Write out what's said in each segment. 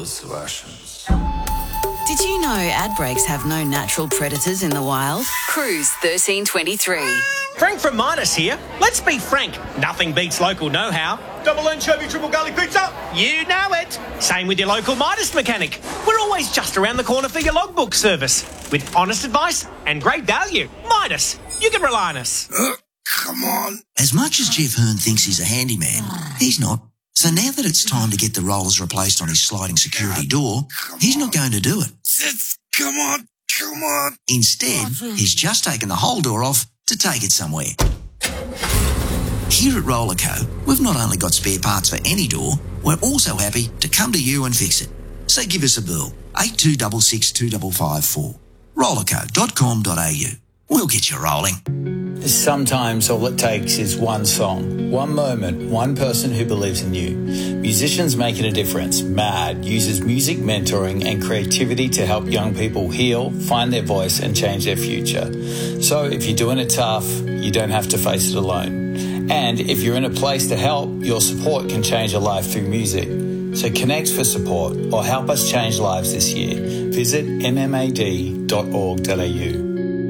those Russians. Did you know ad breaks have no natural predators in the wild? Cruise 1323. Frank from Midas here. Let's be frank, nothing beats local know-how. Double anchovy, triple garlic pizza. You know it. Same with your local Midas mechanic. We're always just around the corner for your logbook service. With honest advice and great value. Midas, you can rely on us. Come on. As much as Jeff Hearn thinks he's a handyman, he's not. So now that it's time to get the rollers replaced on his sliding security door, he's not going to do it. Come on. Instead, he's just taken the whole door off to take it somewhere. Here at Rollerco, we've not only got spare parts for any door, we're also happy to come to you and fix it. So give us a bill, 8266 2554. Rollerco.com.au. We'll get you rolling. Sometimes all it takes is one song, one moment, one person who believes in you. Musicians Making a Difference, MAD, uses music mentoring and creativity to help young people heal, find their voice and change their future. So if you're doing it tough, you don't have to face it alone. And if you're in a place to help, your support can change a life through music. So connect for support or help us change lives this year. Visit mmad.org.au.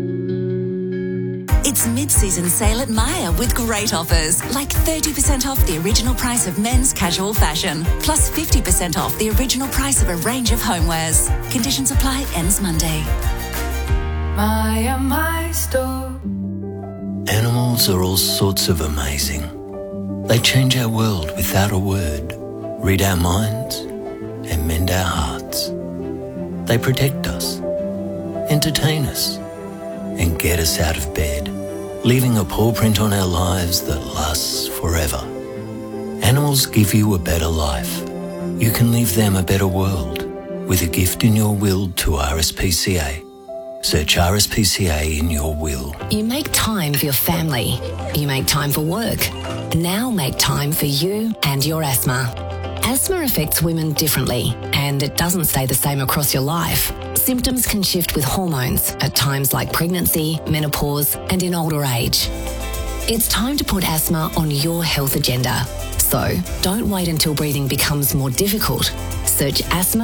It's mid-season sale at Myer with great offers, like 30% off the original price of men's casual fashion, plus 50% off the original price of a range of homewares. Conditions apply, ends Monday. Myer, my store. Animals are all sorts of amazing. They change our world without a word, read our minds, and mend our hearts. They protect us, entertain us, and get us out of bed, leaving a paw print on our lives that lasts forever. Animals give you a better life. You can leave them a better world with a gift in your will to RSPCA. Search RSPCA in your will. You make time for your family. You make time for work. Now make time for you and your asthma. Asthma affects women differently, and it doesn't stay the same across your life. Symptoms can shift with hormones at times like pregnancy, menopause, and in older age. It's time to put asthma on your health agenda. So don't wait until breathing becomes more difficult. Search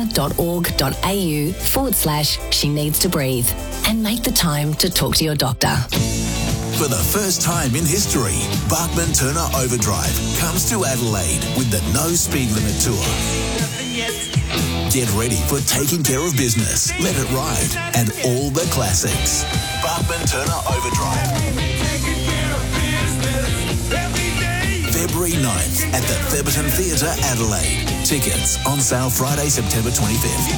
asthma.org.au/she needs to breathe and make the time to talk to your doctor. For the first time in history, Bachman Turner Overdrive comes to Adelaide with the No Speed Limit Tour. Get ready for Taking Care of Business, Let It Ride, and all the classics. Bachman Turner Overdrive. February 9th at the Theberton Theatre, Adelaide. Tickets on sale Friday, September 25th.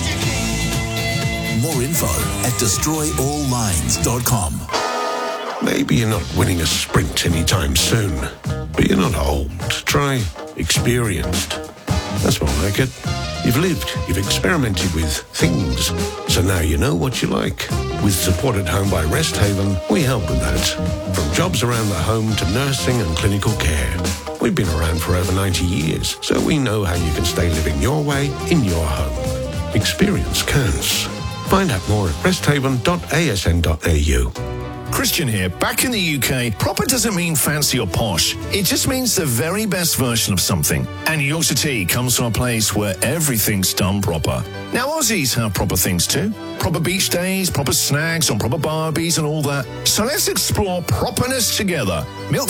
More info at destroyalllines.com. Maybe you're not winning a sprint anytime soon, but you're not old. Try experienced. That's more like it. You've lived, you've experimented with things, so now you know what you like. With Support at Home by Resthaven, we help with that. From jobs around the home to nursing and clinical care. We've been around for over 90 years, so we know how you can stay living your way in your home. Experience counts. Find out more at resthaven.asn.au. Christian here. Back in the UK, proper doesn't mean fancy or posh. It just means the very best version of something. And Yorkshire Tea comes from a place where everything's done proper. Now, Aussies have proper things too. Proper beach days, proper snags on proper barbies and all that. So let's explore properness together. Milk